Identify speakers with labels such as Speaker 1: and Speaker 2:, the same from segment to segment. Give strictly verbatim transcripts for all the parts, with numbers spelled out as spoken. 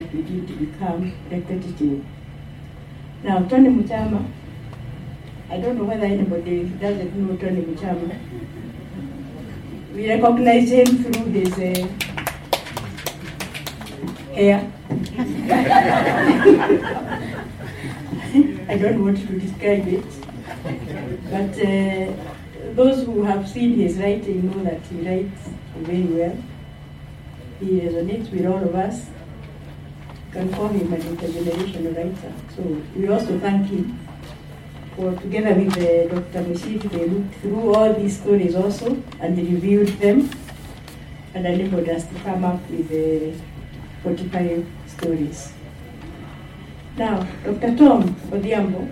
Speaker 1: begin to become repetitive. Now, Tony Muchama, I don't know whether anybody doesn't know Tony Muchama. We recognize him through his uh, hair. I don't want to describe it, but uh, those who have seen his writing know that he writes very well. He resonates with all of us. You can call him an intergenerational writer. So we also thank him for, together with uh, Doctor Mushiri, they looked through all these stories also and reviewed them and enabled us to come up with uh, forty-five stories. Now, Doctor Tom Odhiambo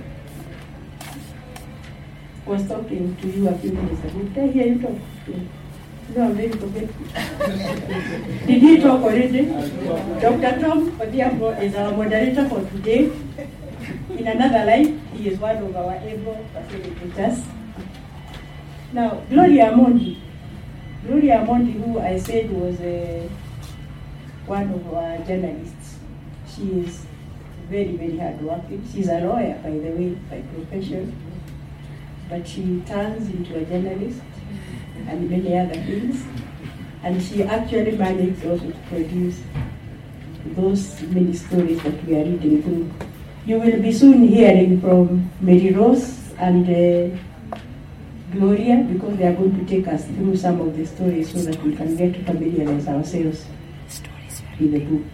Speaker 1: was talking to you a few minutes ago. Did I hear you talk? No, I'm very forgetful. Did he talk already? Doctor Tom Odhiambo is our moderator for today. In another life, he is one of our able facilitators. Now, Gloria Amondi. Gloria Amondi, who I said was uh, one of our journalists. She is very, very hardworking. She's a lawyer, by the way, by profession. But she turns into a journalist and many other things. And she actually managed also to produce those many stories that we are reading through. You will be soon hearing from Mary Rose and uh, Gloria, because they are going to take us through some of the stories so that we can get to familiarize ourselves with the book.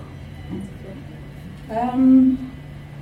Speaker 1: Um,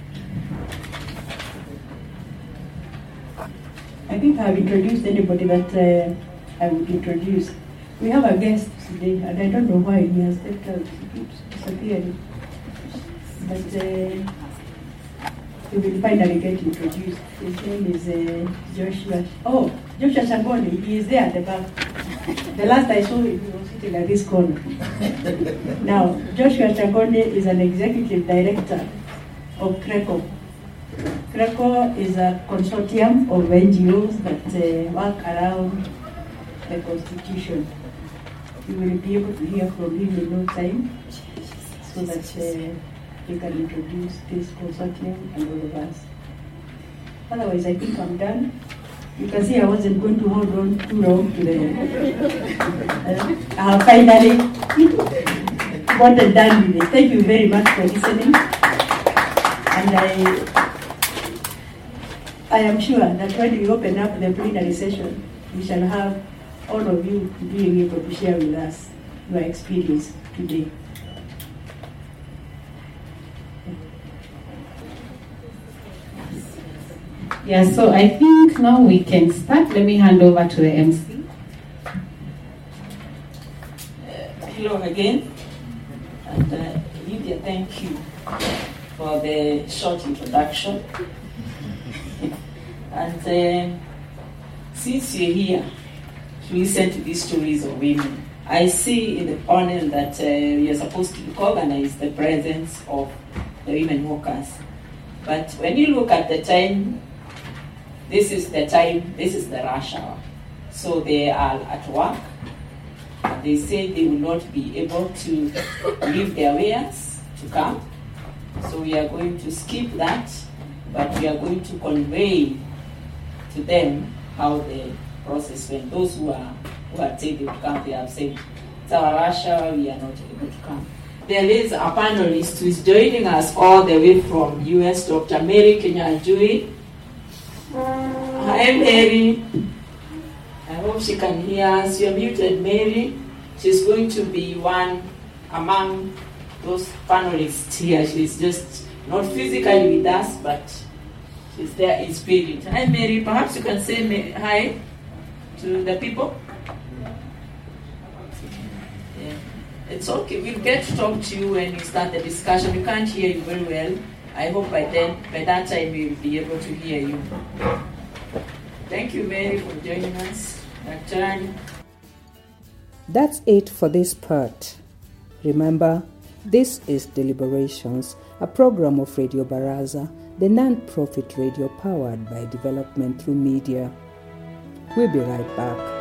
Speaker 1: I think I've introduced anybody that uh, I would introduce. We have a guest today, and I don't know why he has stepped out. He keeps disappearing. But uh, he will finally get introduced. His name is uh, Joshua. Oh, Joshua Shangoni. He is there at the back. The last I saw him, he was sitting at this corner. Now, Joshua Shangoni is an executive director of CRECO. CRECO is a consortium of N G Os that uh, work around the Constitution. You will be able to hear from him in no time, so that uh, he can introduce this consortium and all of us. Otherwise, I think I'm done. You can see I wasn't going to hold on too long to the... Uh, I have finally gotten done with it. Thank you very much for listening. And I, I am sure that when we open up the plenary session, we shall have all of you being able to share with us your experience today.
Speaker 2: Yeah, so I think now we can start. Let me hand over to the M C.
Speaker 3: Uh, hello again. And uh, Lydia, thank you for the short introduction. And uh, since you're here to listen to these stories of women, I see in the panel that uh, you're supposed to recognize the presence of the women workers. But when you look at the time, this is the time, this is the rush hour. So they are at work. They say they will not be able to leave their wares to come. So we are going to skip that, but we are going to convey to them how the process went. Those who are who are taken to come, they have said, it's our rush hour, we are not able to come. There is a panelist who is joining us all the way from U S, Doctor Mary Kinyanjui. Hi, Mary. I hope she can hear us. You're muted, Mary. She's going to be one among those panelists here. She's just not physically with us, but she's there in spirit. Hi, Mary. Perhaps you can say hi to the people. Yeah. It's okay. We'll get to talk to you when we start the discussion. We can't hear you very well. I hope by then, by that time, we'll be able to hear you. Thank you, Mary, for joining us. Doctor
Speaker 4: That's it for this part. Remember, this is Deliberations, a program of Radio Baraza, the non-profit radio powered by development through media. We'll be right back.